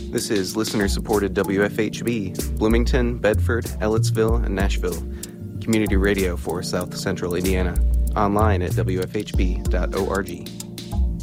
This is listener-supported WFHB, Bloomington, Bedford, Ellettsville, and Nashville. Community radio for South Central Indiana. Online at wfhb.org.